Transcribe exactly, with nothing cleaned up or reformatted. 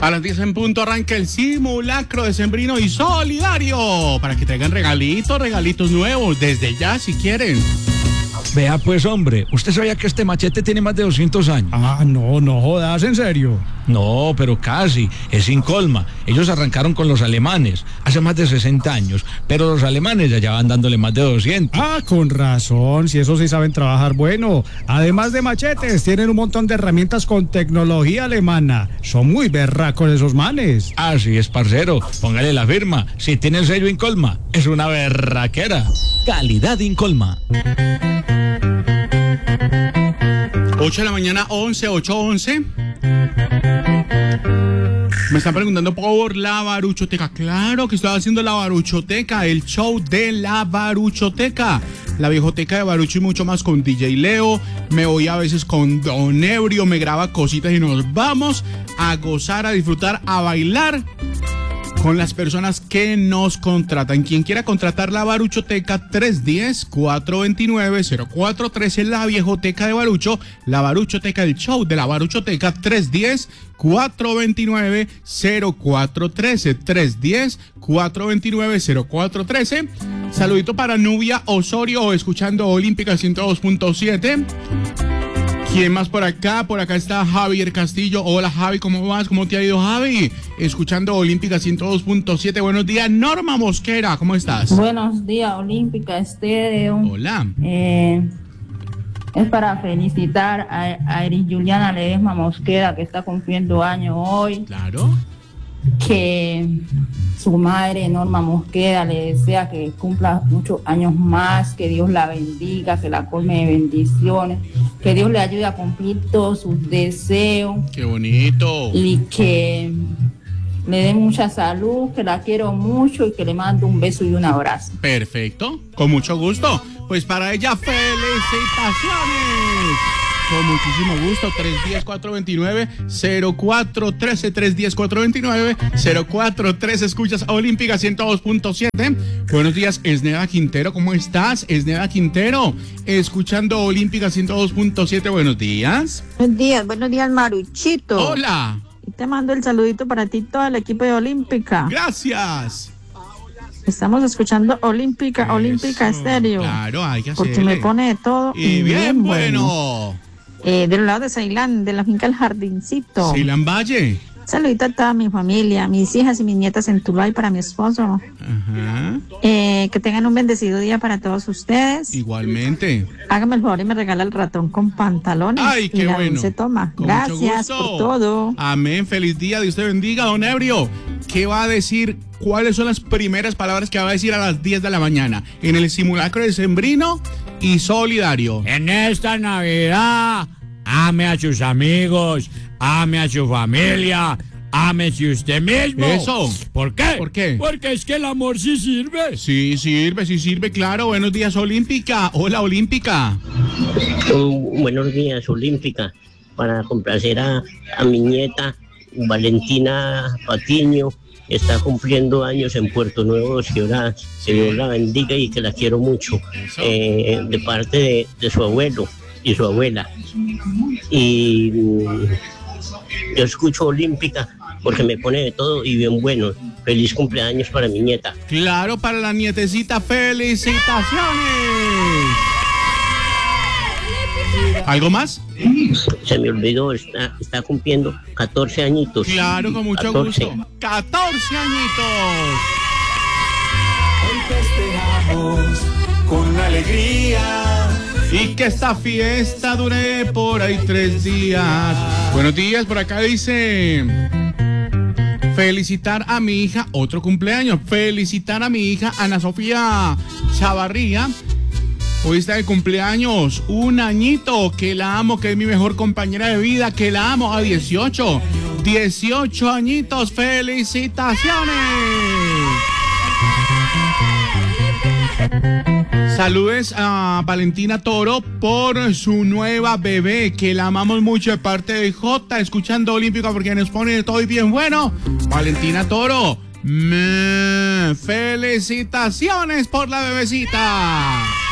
A las diez en punto arranca el simulacro decembrino y solidario para que traigan regalitos, regalitos nuevos, desde ya si quieren. Vea pues, hombre, ¿usted sabía que este machete tiene más de doscientos años? Ah, no, no jodas, ¿en serio? No, pero casi, es Incolma. Ellos arrancaron con los alemanes hace más de sesenta años, pero los alemanes ya van dándole más de doscientos. Ah, con razón, si eso sí saben trabajar bueno. Además de machetes, tienen un montón de herramientas con tecnología alemana. Son muy berracos esos manes. Así es, parcero, póngale la firma. Si tiene el sello Incolma, es una berraquera. Calidad Incolma. ocho de la mañana, once, ocho, once. Me están preguntando por la Baruchoteca. Claro que estoy haciendo la Baruchoteca, el show de la Baruchoteca. La viejoteca de Barucho y mucho más con D J Leo. Me voy a veces con Don Ebrio, me graba cositas y nos vamos a gozar, a disfrutar, a bailar con las personas que nos contratan. Quien quiera contratar la Baruchoteca, tres uno cero, cuatro dos nueve, cero cuatro uno tres, la viejoteca de Barucho, la Baruchoteca, el show de la Baruchoteca, tres uno cero, cuatro dos nueve, cero cuatro uno tres, tres uno cero, cuatro dos nueve, cero cuatro uno tres. Saludito para Nubia Osorio, escuchando Olímpica ciento dos punto siete. ¿Quién más por acá? Por acá está Javier Castillo. Hola Javi, ¿cómo vas? ¿Cómo te ha ido, Javi? Escuchando Olímpica ciento dos punto siete. Buenos días, Norma Mosquera, ¿cómo estás? Buenos días, Olímpica Estéreo. Hola. Eh, es para felicitar a, a Iris Juliana Ledesma Mosquera, que está cumpliendo años hoy. Claro. Que su madre, Norma Mosquera, le desea que cumpla muchos años más, que Dios la bendiga, que la colme de bendiciones, que Dios le ayude a cumplir todos sus deseos. ¡Qué bonito! Y que le dé mucha salud, que la quiero mucho y que le mando un beso y un abrazo. Perfecto, con mucho gusto. Pues para ella, felicitaciones. Con muchísimo gusto, tres uno cero, cuatro dos nueve, cero cuatro uno tres, tres uno cero, cuatro dos nueve, cero cuatro uno tres, escuchas Olímpica ciento dos punto siete. Buenos días, Esneda Quintero, ¿cómo estás? Esneda Quintero, escuchando Olímpica ciento dos punto siete, buenos días. Buenos días, buenos días, Maruchito. Hola. Y te mando el saludito para ti, todo el equipo de Olímpica. Gracias. Estamos escuchando Olímpica, Eso, Olímpica Estéreo. Claro, hay que hacerle. Porque me pone de todo. Y, y bien, bien bueno. bueno. Eh, del lado de Ceilán, de la finca El Jardincito. Ceilán Valle. Saludito a toda mi familia, mis hijas y mis nietas en Tuluá y para mi esposo. Ajá. Eh, que tengan un bendecido día para todos ustedes. Igualmente. Hágame el favor y me regala el ratón con pantalones. Ay, qué y la bueno. Se toma. Con Gracias por todo. Amén. Feliz día. Dios te bendiga, don Ebrio. ¿Qué va a decir? ¿Cuáles son las primeras palabras que va a decir a las diez de la mañana en el simulacro decembrino y solidario? En esta Navidad, ame a sus amigos, ame a su familia, ámese usted mismo. Eso. ¿Por qué? ¿Por qué? Porque es que el amor sí sirve. Sí, sirve, sí sirve, claro. Buenos días, Olímpica. Hola, Olímpica. Um, buenos días, Olímpica. Para complacer a, a mi nieta, Valentina Patiño. Está cumpliendo años en Puerto Nuevo de Ciudad. Que Dios la bendiga y que la quiero mucho. Eh, de parte de, de su abuelo y su abuela. Y um, yo escucho Olímpica porque me pone de todo y bien bueno. Feliz cumpleaños para mi nieta. Claro, para la nietecita, felicitaciones. ¿Algo más? Se me olvidó, está, está cumpliendo catorce añitos. Claro, con mucho catorce. gusto. catorce añitos. Hoy festejamos con alegría. Y que esta fiesta dure por ahí tres días. Buenos días, por acá dice: felicitar a mi hija, otro cumpleaños. Felicitar a mi hija Ana Sofía Chavarría. Hoy está de cumpleaños, un añito, que la amo, que es mi mejor compañera de vida, que la amo a dieciocho. dieciocho añitos, felicitaciones. Saludes a Valentina Toro por su nueva bebé, que la amamos mucho de parte de J, escuchando Olímpica porque nos pone todo y bien bueno. Valentina Toro, me felicitaciones por la bebecita.